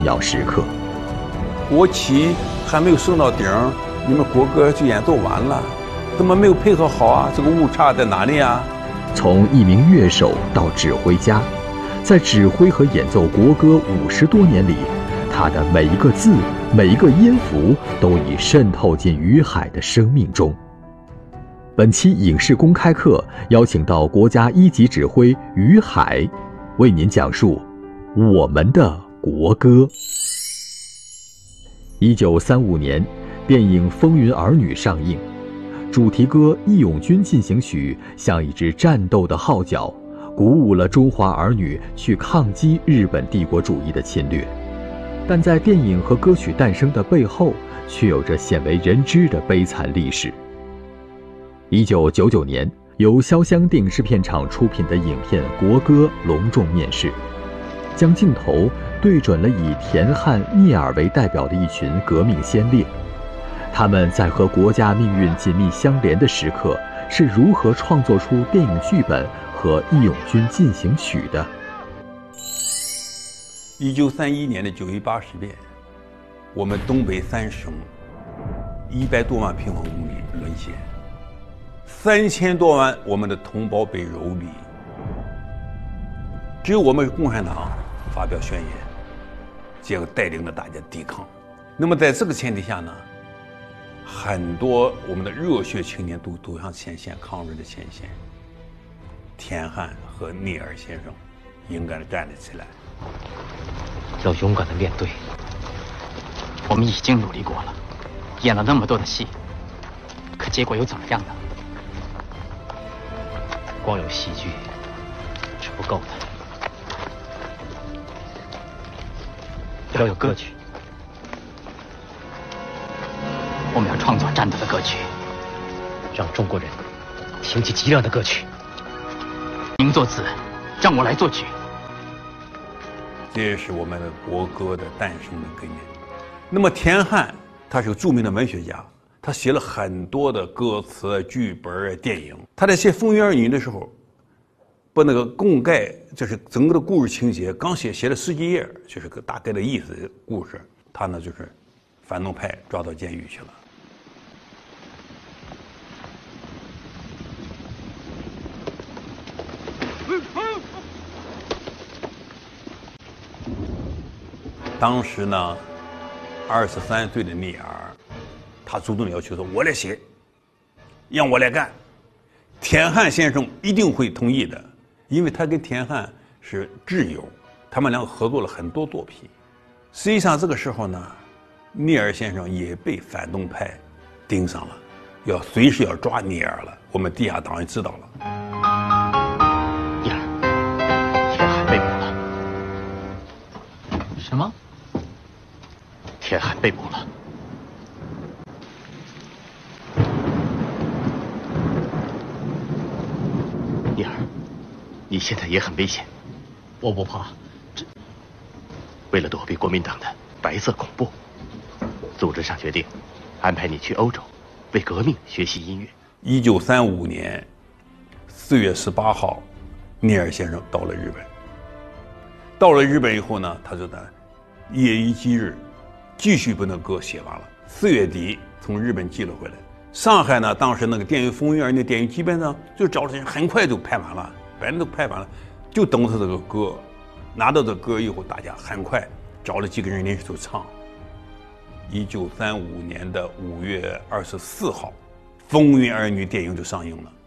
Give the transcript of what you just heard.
要时刻。 国旗还没有升到顶，你们国歌就演奏完了，怎么没有配合好啊？这个误差在哪里啊？ 从一名乐手到指挥家，在指挥和演奏国歌50多年里，他的每一个字、每一个音符都已渗透进于海的生命中。本期影视公开课邀请到国家1级指挥于海，为您讲述我们的国歌。1935年，电影《风云儿女》上映，主题歌《义勇军进行曲》像一支战斗的号角，鼓舞了中华儿女去抗击日本帝国主义的侵略。但在电影和歌曲诞生的背后，却有着鲜为人知的悲惨历史。1999年，由潇湘电影制片厂出品的影片《国歌》隆重面世，将镜头对准了以田汉、聂耳为代表的一群革命先烈。他们在和国家命运紧密相连的时刻，是如何创作出电影剧本和《义勇军进行曲》的 ？1931年的9月80变，我们东北3省100多万平方公里沦陷，3000多万我们的同胞被蹂躏，只有我们共产党发表宣言，结果带领着大家抵抗。那么在这个前提下呢，很多我们的热血青年都走向前线，抗日的前线。田汉和聂耳先生勇敢地站了起来， 要勇敢地面对。我们已经努力过了，演了那么多的戏，可结果又怎么样呢？光有戏剧是不够的，要有歌曲。我们要创作战斗的歌曲，让中国人听起激亮的歌曲。您作词，让我来作曲。 这也是我们的国歌的诞生的根源。那么田汉他是个著名的文学家，他写了很多的歌词、剧本、电影。他在写《风云儿女》的时候，把那个供概，就是整个的故事情节，刚写了10几页，就是个大概的意思的故事。他呢就是反动派抓到监狱去了。当时呢，23岁的聂耳，他主动要求说：“我来写，让我来干。”田汉先生一定会同意的，因为他跟田汉是挚友，他们两个合作了很多作品。实际上这个时候呢，聂耳先生也被反动派盯上了，随时要抓聂耳了。我们地下党也知道了。 聂耳，田汉被捕了。什么？田汉被捕了。聂耳，你现在也很危险。我不怕。为了躲避国民党的白色恐怖，组织上决定安排你去欧洲，为革命学习音乐。 1935年4月18号，聂耳先生到了日本。到了日本以后呢，他就夜以继日，继续把那歌写完了。4月底从日本寄了回来。上海呢，当时那个电影《风云儿女》电影基本上就找了人，很快就拍完了，反正都拍完了，就等他这个歌。拿到这歌以后，大家很快找了几个人临时就唱。1935年的5月24号，《风云儿女》电影就上映了。